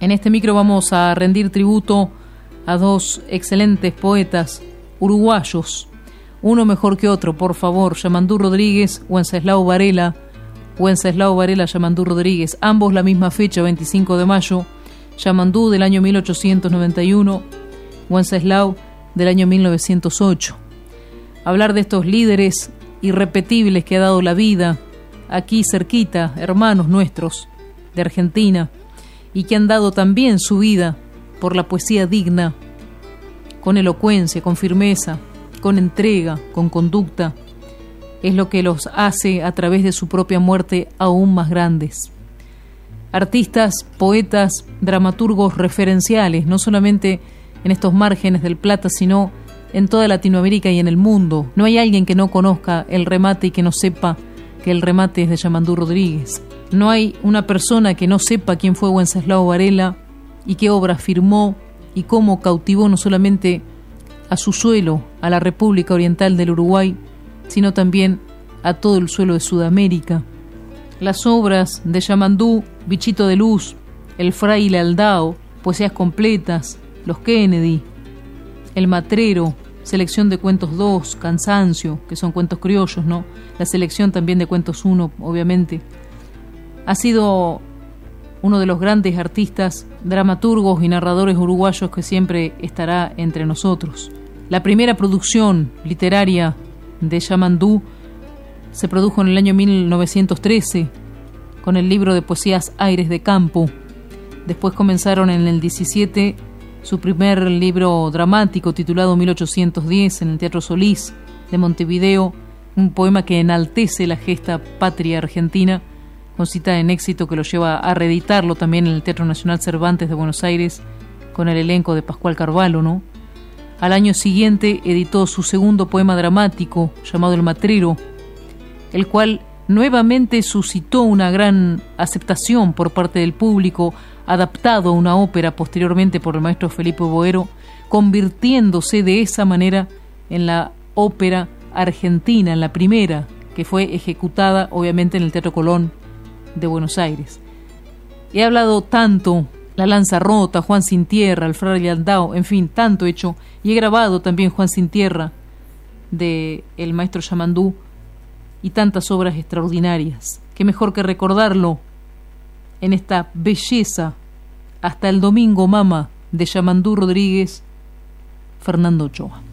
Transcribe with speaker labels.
Speaker 1: En este micro vamos a rendir tributo a dos excelentes poetas uruguayos, uno mejor que otro, por favor, Yamandú Rodríguez, Wenceslao Varela, Yamandú Rodríguez, ambos la misma fecha, 25 de mayo, Yamandú del año 1891, Wenceslao del año 1908. Hablar de estos líderes irrepetibles que ha dado la vida aquí cerquita, hermanos nuestros de Argentina, y que han dado también su vida por la poesía digna, con elocuencia, con firmeza, con entrega, con conducta, es lo que los hace a través de su propia muerte aún más grandes. Artistas, poetas, dramaturgos referenciales, no solamente en estos márgenes del Plata, sino en toda Latinoamérica y en el mundo. No hay alguien que no conozca el remate y que no sepa que el remate es de Yamandú Rodríguez. No hay una persona que no sepa quién fue Wenceslao Varela y qué obra firmó y cómo cautivó no solamente a su suelo, a la República Oriental del Uruguay, sino también a todo el suelo de Sudamérica. Las obras de Yamandú, Bichito de Luz, El Fraile Aldao, Poesías Completas, Los Kennedy, El Matrero, Selección de Cuentos 2, Cansancio, que son cuentos criollos, ¿no? La selección también de Cuentos 1, obviamente. Ha sido uno de los grandes artistas, dramaturgos y narradores uruguayos que siempre estará entre nosotros. La primera producción literaria de Yamandú se produjo en el año 1913 con el libro de poesías Aires de Campo. Después comenzaron en el 17 su primer libro dramático titulado 1810 en el Teatro Solís de Montevideo, un poema que enaltece la gesta patria argentina, con cita en éxito que lo lleva a reeditarlo también en el Teatro Nacional Cervantes de Buenos Aires con el elenco de Pascual Carvalho, ¿no? Al año siguiente editó su segundo poema dramático llamado El Matrero, el cual nuevamente suscitó una gran aceptación por parte del público, adaptado a una ópera posteriormente por el maestro Felipe Boero, convirtiéndose de esa manera en la ópera argentina, en la primera, que fue ejecutada obviamente en el Teatro Colón de Buenos Aires. He hablado tanto, La Lanza Rota, Juan Sin Tierra, El Fraile Aldao, en fin, tanto hecho, y he grabado también Juan Sin Tierra de el maestro Yamandú y tantas obras extraordinarias. Qué mejor que recordarlo en esta belleza Hasta el Domingo Mama de Yamandú Rodríguez, Fernando Ochoa.